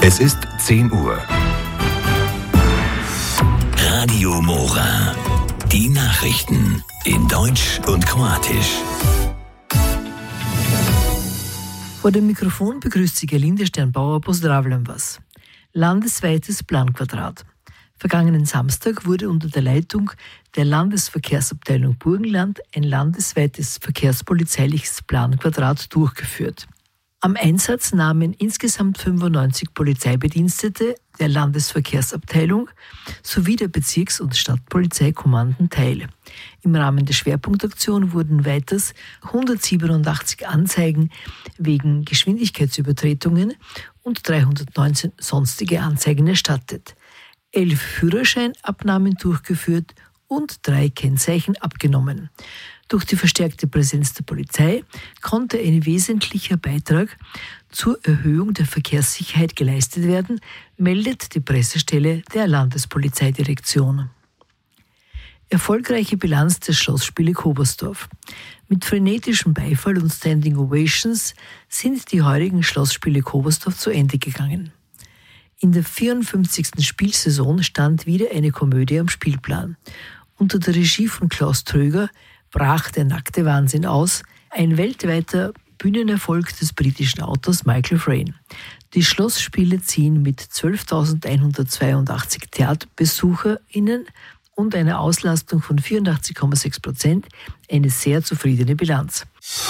Es ist 10 Uhr. Radio Mora. Die Nachrichten in Deutsch und Kroatisch. Vor dem Mikrofon begrüßt Sie Gerlinde Sternbauer, pozdravljam vas. Landesweites Planquadrat. Vergangenen Samstag wurde unter der Leitung der Landesverkehrsabteilung Burgenland ein landesweites verkehrspolizeiliches Planquadrat durchgeführt. Am Einsatz nahmen insgesamt 95 Polizeibedienstete der Landesverkehrsabteilung sowie der Bezirks- und Stadtpolizeikommanden teil. Im Rahmen der Schwerpunktaktion wurden weiters 187 Anzeigen wegen Geschwindigkeitsübertretungen und 319 sonstige Anzeigen erstattet, 11 Führerscheinabnahmen durchgeführt und 3 Kennzeichen abgenommen. Durch die verstärkte Präsenz der Polizei konnte ein wesentlicher Beitrag zur Erhöhung der Verkehrssicherheit geleistet werden, meldet die Pressestelle der Landespolizeidirektion. Erfolgreiche Bilanz des Schlossspiele Kobersdorf. Mit frenetischem Beifall und Standing Ovations sind die heurigen Schlossspiele Kobersdorf zu Ende gegangen. In der 54. Spielsaison stand wieder eine Komödie am Spielplan. Unter der Regie von Klaus Tröger brach der nackte Wahnsinn aus, ein weltweiter Bühnenerfolg des britischen Autors Michael Frayn. Die Schlossspiele ziehen mit 12.182 TheaterbesucherInnen und einer Auslastung von 84,6% eine sehr zufriedene Bilanz.